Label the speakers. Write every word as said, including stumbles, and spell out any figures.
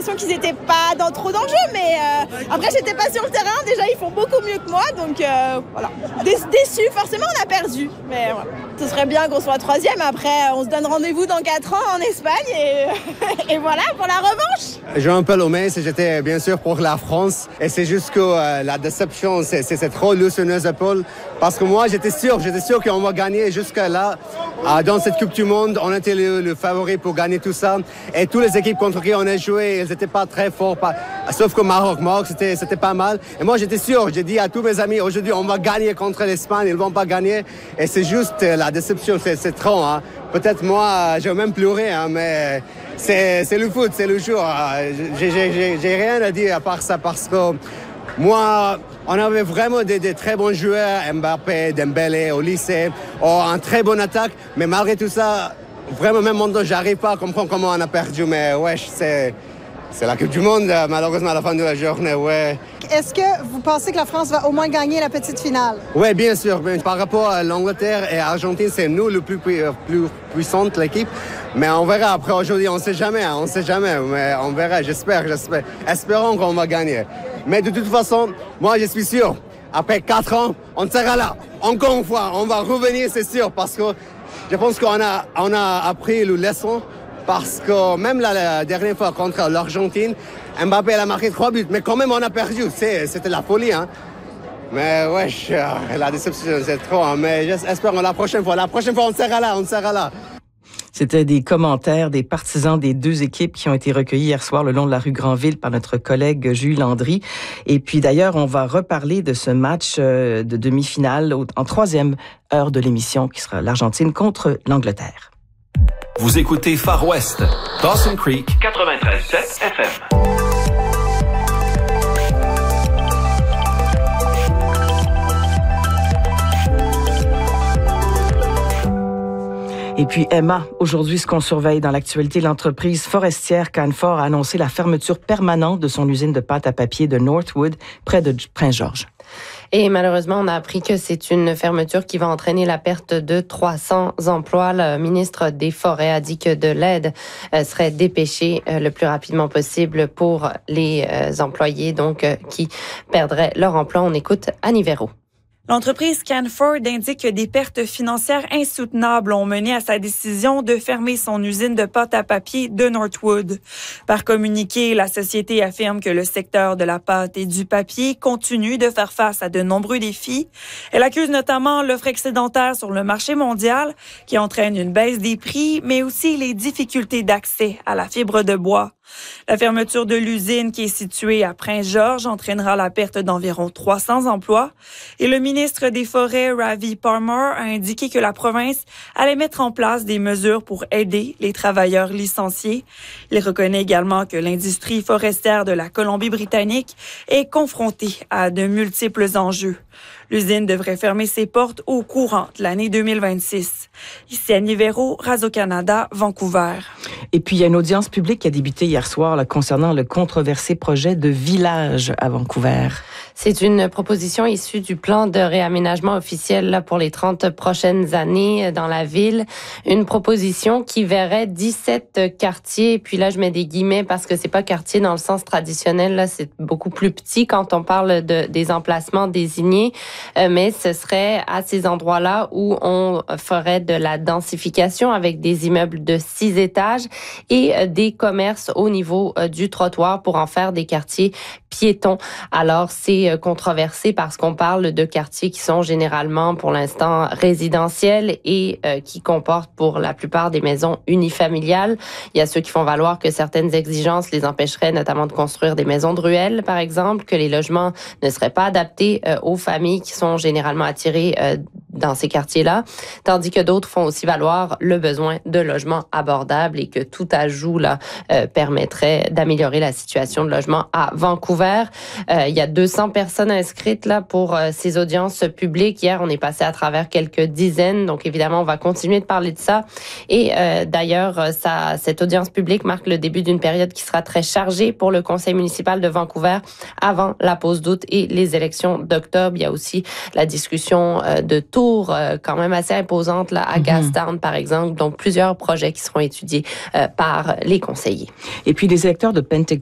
Speaker 1: l'impression qu'ils n'étaient pas dans trop d'enjeux, mais euh, après, j'étais pas sur le terrain. Déjà, ils font beaucoup mieux que moi, donc euh, voilà. Dé- déçu, forcément, on a perdu, mais voilà. Ce serait bien qu'on soit troisième. Après, on se donne rendez-vous dans quatre ans en Espagne, et, et voilà, pour la revanche.
Speaker 2: Jean-Paul Homais, j'étais bien sûr pour la France, et c'est juste que euh, la déception, c'est, c'est, c'est trop lourd sur nos épaules, parce que moi, j'étais sûr, j'étais sûr qu'on va gagner jusqu'à là. Euh, dans cette Coupe du Monde, on était le, le favori pour gagner tout ça, et toutes les équipes contre qui on a joué, elles n'étaient pas très fortes, pas, sauf que Maroc, Maroc, c'était, c'était pas mal. Et moi, j'étais sûr, j'ai dit à tous mes amis, aujourd'hui, on va gagner contre l'Espagne, ils vont pas gagner, et c'est juste euh, la déception, c'est, c'est trop. Hein. Peut-être moi, j'ai même pleuré, hein, mais c'est, c'est le foot, c'est le jour. J'ai, j'ai, j'ai, j'ai rien à dire à part ça, parce que moi, on avait vraiment des, des très bons joueurs, Mbappé, Dembélé au lycée, oh, un très bonne attaque, mais malgré tout ça, vraiment, même maintenant, j'arrive pas à comprendre comment on a perdu, mais ouais, c'est, c'est la Coupe du Monde, malheureusement, à la fin de la journée, ouais.
Speaker 3: Est-ce que vous pensez que la France va au moins gagner la petite finale?
Speaker 2: Oui, bien sûr. Par rapport à l'Angleterre et à l'Argentine, c'est nous le plus, plus, plus puissante, l'équipe. Mais on verra après aujourd'hui, on ne sait jamais, hein, on ne sait jamais. Mais on verra, j'espère, j'espère. Espérons qu'on va gagner. Mais de toute façon, moi, je suis sûr, après quatre ans, on sera là. Encore une fois, on va revenir, c'est sûr, parce que je pense qu'on a, on a appris le leçon. Parce que même la, la dernière fois contre l'Argentine, Mbappé a marqué trois buts, mais quand même on a perdu. C'est, c'était la folie, hein. Mais ouais, la déception, c'est trop. Hein. Mais j'espère la prochaine fois. La prochaine fois, on sera là, on sera là.
Speaker 4: C'était des commentaires des partisans des deux équipes qui ont été recueillis hier soir le long de la rue Granville par notre collègue Jules Landry. Et puis d'ailleurs, on va reparler de ce match de demi-finale en troisième heure de l'émission qui sera l'Argentine contre l'Angleterre.
Speaker 5: Vous écoutez Far West, Dawson Creek, quatre-vingt-treize sept F M.
Speaker 4: Et puis Emma, aujourd'hui, ce qu'on surveille dans l'actualité, l'entreprise forestière Canfor a annoncé la fermeture permanente de son usine de pâte à papier de Northwood, près de Prince-Georges.
Speaker 6: Et malheureusement, on a appris que c'est une fermeture qui va entraîner la perte de trois cents emplois. Le ministre des Forêts a dit que de l'aide serait dépêchée le plus rapidement possible pour les employés donc qui perdraient leur emploi. On écoute Annie Véro.
Speaker 7: L'entreprise Canfor indique que des pertes financières insoutenables ont mené à sa décision de fermer son usine de pâte à papier de Northwood. Par communiqué, la société affirme que le secteur de la pâte et du papier continue de faire face à de nombreux défis. Elle accuse notamment l'offre excédentaire sur le marché mondial qui entraîne une baisse des prix, mais aussi les difficultés d'accès à la fibre de bois. La fermeture de l'usine qui est située à Prince-Georges entraînera la perte d'environ trois cents emplois et le ministre des Forêts, Ravi Parmar, a indiqué que la province allait mettre en place des mesures pour aider les travailleurs licenciés. Il reconnaît également que l'industrie forestière de la Colombie-Britannique est confrontée à de multiples enjeux. L'usine devrait fermer ses portes au courant de l'année deux mille vingt-six. Ici Annie Véro, Radio-Canada, Vancouver.
Speaker 4: Et puis, il y a une audience publique qui a débuté hier soir là, concernant le controversé projet de village à Vancouver.
Speaker 6: C'est une proposition issue du plan de réaménagement officiel là, pour les trente prochaines années dans la ville. Une proposition qui verrait dix-sept quartiers. Puis là, je mets des guillemets parce que c'est pas quartier dans le sens traditionnel. Là, c'est beaucoup plus petit quand on parle de, des emplacements désignés. Euh, mais ce serait à ces endroits-là où on ferait de la densification avec des immeubles de six étages et euh, des commerces au niveau euh, du trottoir pour en faire des quartiers piétons. Alors, c'est controversé parce qu'on parle de quartiers qui sont généralement, pour l'instant, résidentiels et euh, qui comportent pour la plupart des maisons unifamiliales. Il y a ceux qui font valoir que certaines exigences les empêcheraient notamment de construire des maisons de ruelles, par exemple, que les logements ne seraient pas adaptés euh, aux familles qui sont généralement attirées euh, dans ces quartiers-là, tandis que d'autres font aussi valoir le besoin de logements abordables et que tout ajout là euh, permettrait d'améliorer la situation de logement à Vancouver. Euh, il y a deux cents personnes inscrites là pour euh, ces audiences publiques. Hier, on est passé à travers quelques dizaines, donc évidemment, on va continuer de parler de ça. Et euh, d'ailleurs, ça, cette audience publique marque le début d'une période qui sera très chargée pour le conseil municipal de Vancouver avant la pause d'août et les élections d'octobre. Il y a aussi la discussion euh, de tours euh, quand même assez imposante là, à mm-hmm. Gastown, par exemple. Donc, plusieurs projets qui seront étudiés euh, par les conseillers.
Speaker 4: Et puis, les électeurs de Penticton